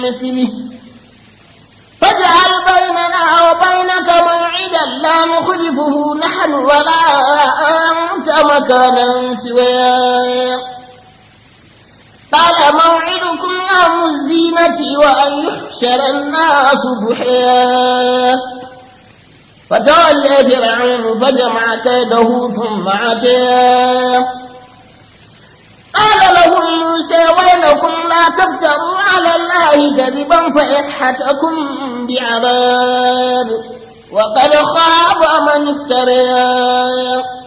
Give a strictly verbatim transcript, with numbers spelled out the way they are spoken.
مثله فاجعل بيننا وبينك موعدا لا نخلفه نحن ولا أنت مكانا سواه قال موعدكم يوم الزينة وأن يحشر الناس ضحى فتولى فرعون فجمع كيده ثم عتى قال لهم موسى ويلكم لا تفتروا على الله كذبا فيسحتكم بعذاب وقد خاب من افترى